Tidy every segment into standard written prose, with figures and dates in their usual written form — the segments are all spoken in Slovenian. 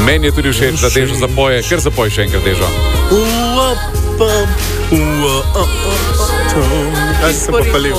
Meni je tudi všeč, da Dežo zapoje, ker zapoj še enkrat Dežo. Kaj si se popalil?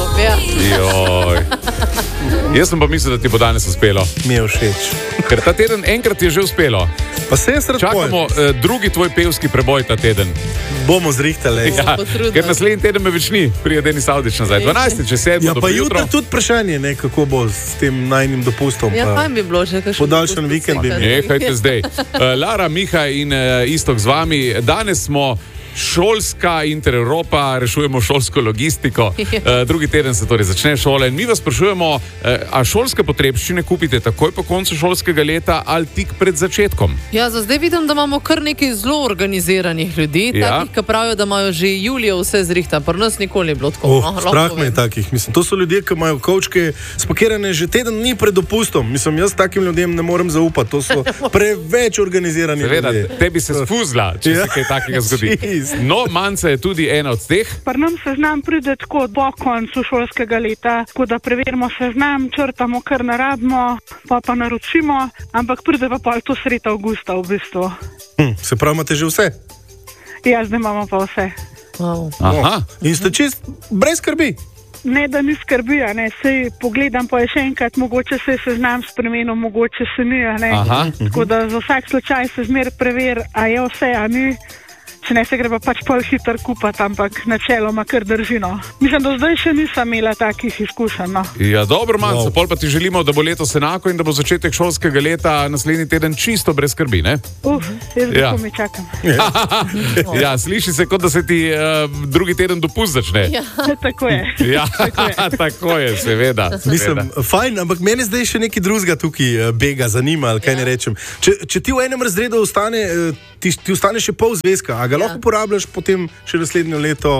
Jaz sem pa mislil, da ti bo danes uspelo. Mi je všeč. Ker ta teden enkrat je že uspelo. Pa se jaz rad Čakamo drugi tvoj pevski preboj ta teden. Bomo zrihtali. Ja, ker naslednji teden me več ni, prije Denis Avdić nazaj. 12. če 7. Ja, pa jutri tudi vprašanje, ne, kako bo s tem najnim dopustom. Ja, fajn bi bilo že kakšen podaljšan vikend bi imel. Nehajte zdaj. Lara, Miha in Istok z vami. Danes smo šolska Intereuropa, rešujemo šolsko logistiko. Drugi teden se torej začne šole. In mi vas sprašujemo, a šolske potrebščine kupite takoj po koncu šolskega leta ali tik pred začetkom? Ja, za zdaj vidim, da imamo kar nekaj zelo organiziranih ljudi, takih, ki pravijo, da imajo že julija vse zrihta. Pri nas nikoli ni bilo tako. Strah me je takih. Mislim, to so ljudje, ki imajo kovčke spakirane že teden dni pred dopustom. Mislim, jaz takim ljudem ne morem zaupati. To so preveč organizirani Seveda, ljudje. tebi se sfuzla, če se kaj takega zgodi. No, Manca je tudi ena od teh. Pri nam seznam pride tako po koncu šolskega leta, tako da preverimo seznam, črtamo, kar naradimo, pa naročimo, ampak pride pa pol to sredi avgusta v bistvu. Se pravi, imate že vse? Ja, zdaj imamo pa vse. Wow. Aha. In ste čist brez skrbi? Ne, da ni skrbi, ne, sej pogledam pa je še enkrat, mogoče se je seznam spremenil, mogoče se ni, ne. Aha. Tako da za vsak slučaj se zmer preveri, a je vse, a ni. Če ne se gre pa pač pol hitro kupati, ampak načeloma kar držino. Mislim, da zdaj še nisem imela takih izkušenj. No. Ja, dobro, Manca, pol pa ti želimo, da bo letos enako in da bo začetek šolskega leta naslednji teden čisto brez skrbi, ne? Jaz Ja. mi čakam. Ja, sliši se, kot da se ti drugi teden dopust začne. Ja. Tako je. Ja, tako je, seveda. Mislim, fajn, ampak meni zdaj še nekaj drugega tukaj bega, zanima, ali kaj ne rečem. Če ti v enem razredu ostane, ti ostane še pol zvezka, a ga lahko uporabljaš potem še naslednje leto?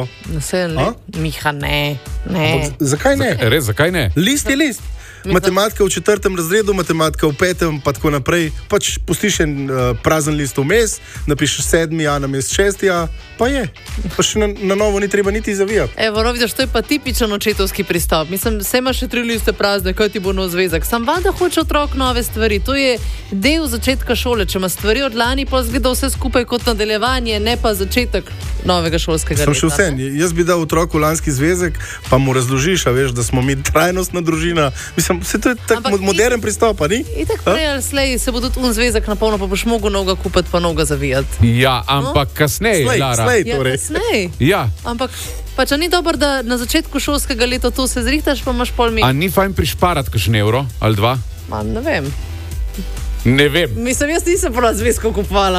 Miha, ne. Zakaj ne? Res, zakaj ne? List je list. Matematika v 4. razredu, matematika v 5. pa tako naprej. Pač pustiš en prazen list vmes, napišeš 7. namesto 6. pa je. Pa še na novo ni treba niti zavijati. Evo, no, vidiš, to je pa tipičen očetovski pristop. Mislim, vse imaš še 3 liste prazne, kaj ti bo nov zvezek. Sam valjda hoče otrok nove stvari. To je del začetka šole. Če ima stvari od lani, pa zgleda vse skupaj kot nadaljevanje, ne pa začetek novega šolskega leta. Sem še vse. Jaz bi dal otroku lanski zvezek, pa mu razložiš, a veš, da smo mi trajnostna družina. Mislim, vse to je tak moderen pristop, a ni? Itak prej ali slej se bo tudi zvezek napolno, pa boš mogel novega kupiti, pa novega zavijati. Ja, ampak kasneje, Lara. Slej, Ja, torej. kasneje. Ja. Ampak pa če ni dobro, da na začetku šolskega leta to se zrihtaš, pa imaš pol A ni fajn prišparati kakšen evro ali dva? Ne vem. Ne vem. Mislim, jaz nisem prav zvezko kupovala.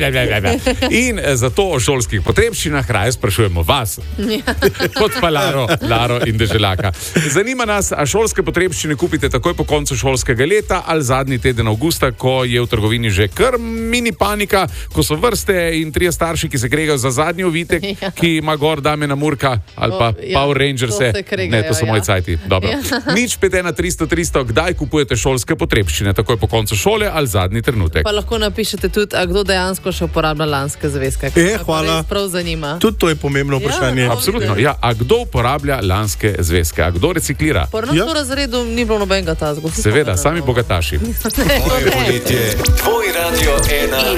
In zato o šolskih potrebščinah raje sprašujemo vas. Kot pa Laro in Deželaka. Zanima nas, a šolske potrebščine kupite takoj po koncu šolskega leta ali zadnji teden avgusta, ko je v trgovini že kar mini panika, ko so vrste in 3 starši, ki se kregajo za zadnji ovitek, ki ima gor Damjana Murka ali pa Power Rangerse. Ne, to so moji cajti. Dobro. Nič 513 300 300, kdaj kupujete šolske potrebščine? Takoj po koncu šole ali zadnji trenutek? Pa lahko napišete tudi, a kdo dejansko še uporablja lanske zvezke. Hvala. Prav zanima. Tudi to je pomembno vprašanje. Ja, Absolutno. Ja, a kdo uporablja lanske zvezke? A kdo reciklira? Po našem razredu ni bilo nobenega tazga. Seveda, sami bogataši. Tvoje poletje, tvoj Radio 1.